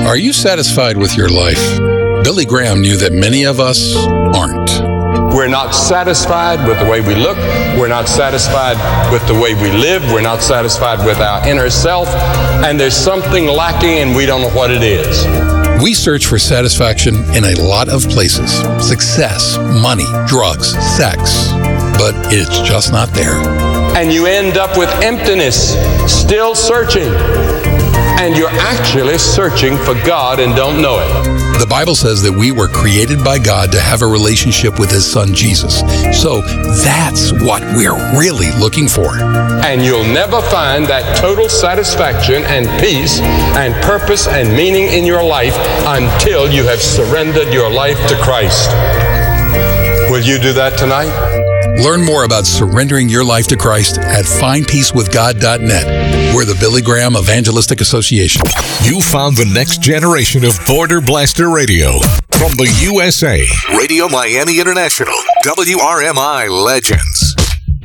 Are you satisfied with your life? Billy Graham knew that many of us aren't. We're not satisfied with the way we look. We're not satisfied with the way we live. We're not satisfied with our inner self. And there's something lacking and we don't know what it is. We search for satisfaction in a lot of places. Success, money, drugs, sex. But it's just not there. And you end up with emptiness, still searching. And you're actually searching for God and don't know it. The Bible says that we were created by God to have a relationship with His Son, Jesus. So that's what we're really looking for. And you'll never find that total satisfaction and peace and purpose and meaning in your life until you have surrendered your life to Christ. Will you do that tonight? Learn more about surrendering your life to Christ at findpeacewithgod.net. We're the Billy Graham Evangelistic Association. You found the next generation of Border Blaster Radio. From the USA, Radio Miami International, WRMI Legends.